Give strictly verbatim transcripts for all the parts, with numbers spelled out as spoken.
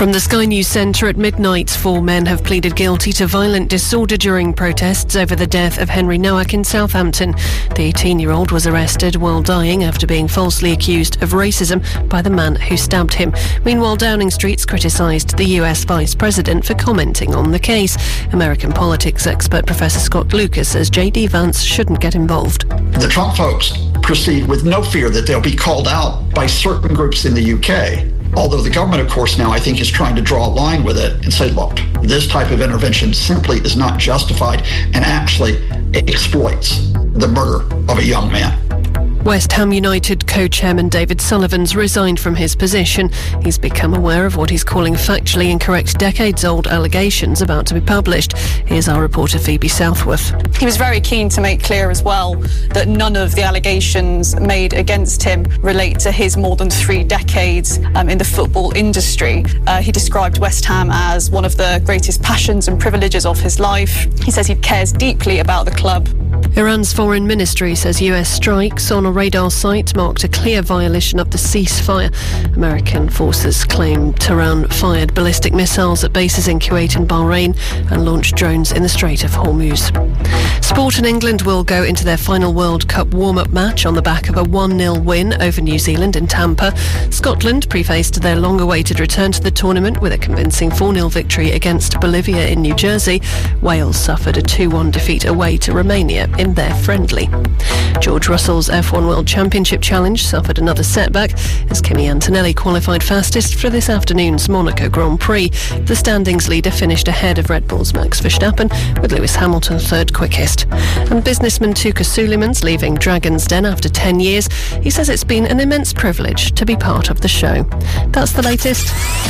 From the Sky News Centre at midnight, four men have pleaded guilty to violent disorder during protests over the death of Henry Nowak in Southampton. The eighteen-year-old was arrested while dying after being falsely accused of racism by the man who stabbed him. Meanwhile, Downing Street's criticised the U S Vice President for commenting on the case. American politics expert Professor Scott Lucas says J D Vance shouldn't get involved. The Trump folks proceed with no fear that they'll be called out by certain groups in the U K. Although the government, of course, now I think is trying to draw a line with it and say, look, this type of intervention simply is not justified and actually exploits the murder of a young man. West Ham United co-chairman David Sullivan's resigned from his position. He's become aware of what he's calling factually incorrect decades-old allegations about to be published. Here's our reporter Phoebe Southworth. He was very keen to make clear as well that none of the allegations made against him relate to his more than three decades um, in the football industry. Uh, he described West Ham as one of the greatest passions and privileges of his life. He says he cares deeply about the club. Iran's foreign ministry says U S strikes on a radar site marked a clear violation of the ceasefire. American forces claim Tehran fired ballistic missiles at bases in Kuwait and Bahrain and launched drones in the Strait of Hormuz. Sport in England will go into their final World Cup warm-up match on the back of a one nil win over New Zealand in Tampa. Scotland prefaced their long-awaited return to the tournament with a convincing four nil victory against Bolivia in New Jersey. Wales suffered a two one defeat away to Romania in their friendly. George Russell's F one World Championship Challenge suffered another setback as Kimi Antonelli qualified fastest for this afternoon's Monaco Grand Prix. The standings leader finished ahead of Red Bull's Max Verstappen, with Lewis Hamilton third quickest. And businessman Tuka Suleiman's leaving Dragon's Den after ten years. He says it's been an immense privilege to be part of the show. That's the latest.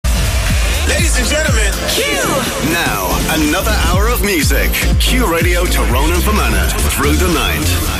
Ladies and gentlemen, Q! Now, another hour of music. Q Radio Tyrone and Fermanagh through the night.